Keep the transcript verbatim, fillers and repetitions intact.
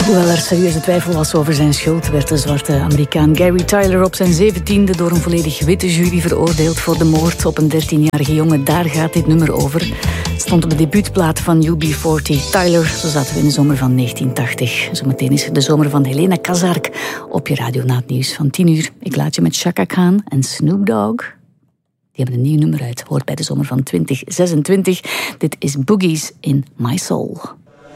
Hoewel er serieuze twijfel was over zijn schuld, werd de zwarte Amerikaan Gary Tyler op zijn zeventiende door een volledig witte jury veroordeeld voor de moord op een dertienjarige jongen. Daar gaat dit nummer over. Het stond op de debuutplaat van U B veertig. Tyler, zo zaten we in de zomer van negentien tachtig. Zometeen is er de zomer van Helena Kazark op je radio na het nieuws van tien uur. Ik laat je met Chaka Khan en Snoop Dogg. Die hebben een nieuw nummer uit. Hoort bij de zomer van twintig zesentwintig. Dit is Boogies in My Soul.